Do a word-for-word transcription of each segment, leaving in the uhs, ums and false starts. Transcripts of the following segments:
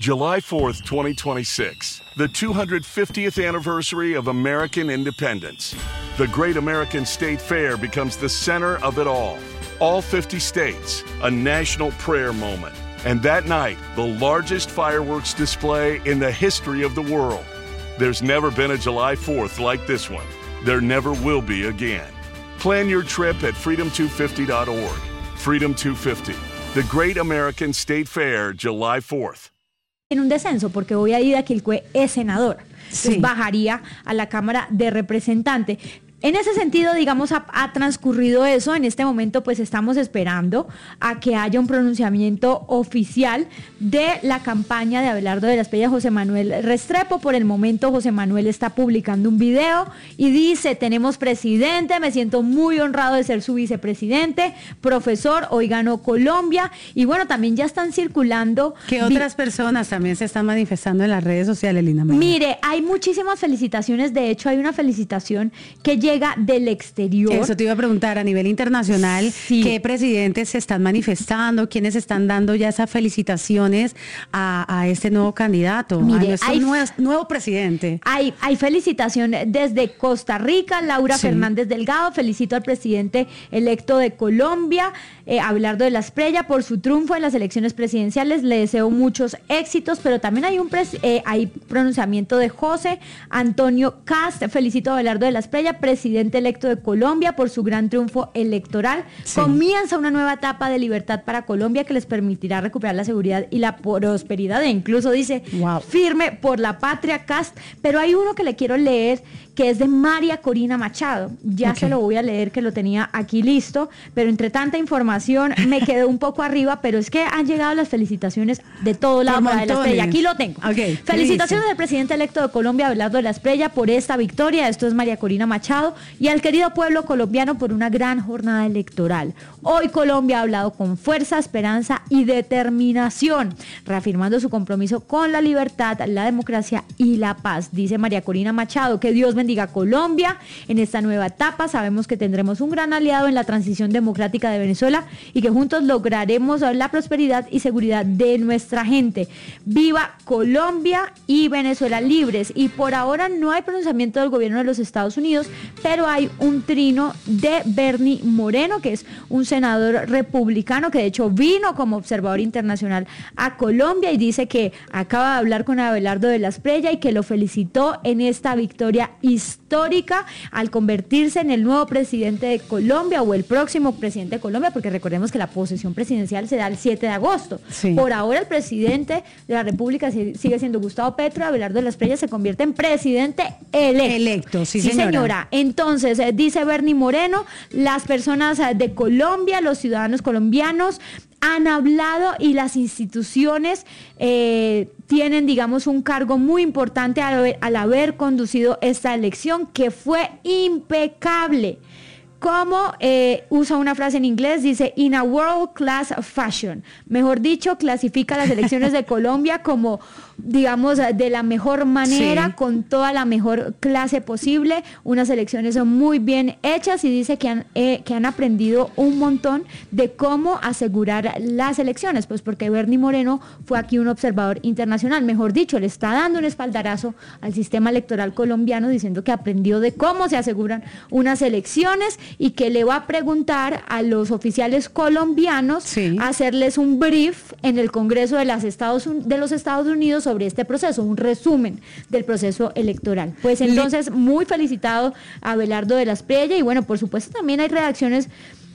July fourth, twenty twenty-six, the two hundred fiftieth anniversary of American independence. The Great American State Fair becomes the center of it all. All fifty states, a national prayer moment. And that night, the largest fireworks display in the history of the world. There's never been a July fourth like this one. There never will be again. Plan your trip at freedom two fifty dot org. Freedom two fifty, the Great American State Fair, July fourth. En un descenso, porque hoy Aida Quilcue es senadora, entonces Sí. bajaría a la Cámara de Representantes. En ese sentido, digamos, ha, ha transcurrido eso. En este momento, pues estamos esperando a que haya un pronunciamiento oficial de la campaña de Abelardo de la Espriella, José Manuel Restrepo. Por el momento, José Manuel está publicando un video y dice: tenemos presidente, me siento muy honrado de ser su vicepresidente, profesor, hoy ganó Colombia. Y bueno, también ya están circulando... ¿Qué otras personas también se están manifestando en las redes sociales, Lina María? Mire, hay muchísimas felicitaciones. De hecho, hay una felicitación que llega del exterior. Eso te iba a preguntar, a nivel internacional, Sí. ¿qué presidentes se están manifestando? ¿Quiénes están dando ya esas felicitaciones a, a este nuevo candidato, Mire, a nuestro hay- nuevo, nuevo presidente? Hay, hay felicitación desde Costa Rica, Laura Sí. Fernández Delgado, felicito al presidente electo de Colombia, eh, Abelardo de la Espriella, por su triunfo en las elecciones presidenciales, le deseo muchos éxitos, pero también hay un pres- eh, hay pronunciamiento de José Antonio Cast, felicito a Abelardo de la Espriella, presidente electo de Colombia, por su gran triunfo electoral. Sí. Comienza una nueva etapa de libertad para Colombia que les permitirá recuperar la seguridad y la prosperidad, e incluso dice, Wow. firme por la patria, Cast. Pero hay uno que le quiero leer, que es de María Corina Machado. Ya Ok. se lo voy a leer, que lo tenía aquí listo, pero entre tanta información me quedé un poco arriba, pero es que han llegado las felicitaciones de todo lado Por para de la montones. Espriella. Aquí lo tengo. Ok, ¿qué Felicitaciones dice? al presidente electo de Colombia, Abelardo de la Espriella, por esta victoria. Esto es María Corina Machado. Y al querido pueblo colombiano por una gran jornada electoral. Hoy Colombia ha hablado con fuerza, esperanza y determinación, reafirmando su compromiso con la libertad, la democracia y la paz. Dice María Corina Machado, que Dios bendiga a Colombia en esta nueva etapa. Sabemos que tendremos un gran aliado en la transición democrática de Venezuela y que juntos lograremos la prosperidad y seguridad de nuestra gente. Viva Colombia y Venezuela libres. Y por ahora no hay pronunciamiento del gobierno de los Estados Unidos, pero hay un trino de Bernie Moreno, que es un senador republicano que de hecho vino como observador internacional a Colombia, y dice que acaba de hablar con Abelardo de la Espriella y que lo felicitó en esta victoria histórica al convertirse en el nuevo presidente de Colombia, o el próximo presidente de Colombia, porque recordemos que la posesión presidencial se da el siete de agosto. Sí. Por ahora el presidente de la República sigue siendo Gustavo Petro. Abelardo de la Espriella se convierte en presidente electo. Electo, sí, Sí, señora. señora. Entonces, eh, dice Bernie Moreno, las personas eh, de Colombia, los ciudadanos colombianos, han hablado y las instituciones eh, tienen, digamos, un cargo muy importante al haber, al haber conducido esta elección, que fue impecable. Como eh, usa una frase en inglés, dice in a world class fashion. Mejor dicho, clasifica las elecciones de Colombia como, digamos, de la mejor manera, Sí. con toda la mejor clase posible. Unas elecciones muy bien hechas, y dice que han, eh, que han aprendido un montón de cómo asegurar las elecciones, pues porque Bernie Moreno fue aquí un observador internacional. Mejor dicho, le está dando un espaldarazo al sistema electoral colombiano, diciendo que aprendió de cómo se aseguran unas elecciones, y que le va a preguntar a los oficiales colombianos, Sí. hacerles un brief en el Congreso de, las Estados, Un- de los Estados Unidos sobre este proceso, un resumen del proceso electoral. Pues Le- entonces, muy felicitado a Abelardo de la Espriella. Y bueno, por supuesto también hay reacciones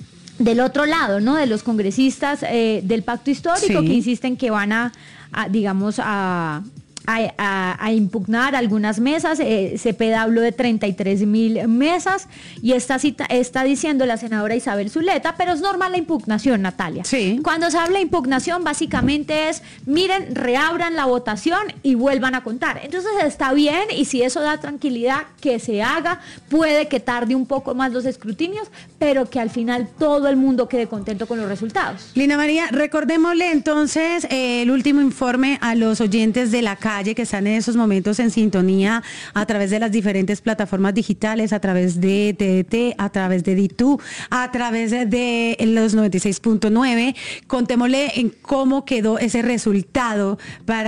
del otro lado, ¿no? De los congresistas eh, del Pacto Histórico, Sí. que insisten que van a, a, digamos, a... A, a, a impugnar algunas mesas. eh, Cepeda habló de treinta y tres mil mesas, y está, cita, está diciendo la senadora Isabel Zuleta, pero es normal la impugnación, Natalia. Sí. Cuando se habla de impugnación, básicamente es, miren, reabran la votación y vuelvan a contar. Entonces está bien, y si eso da tranquilidad, que se haga. Puede que tarde un poco más los escrutinios, pero que al final todo el mundo quede contento con los resultados. Lina María, recordémosle entonces eh, el último informe a los oyentes de la calle que están en esos momentos en sintonía a través de las diferentes plataformas digitales, a través de T D T, a través de D dos, a través de los noventa y seis punto nueve. Contémosle en cómo quedó ese resultado para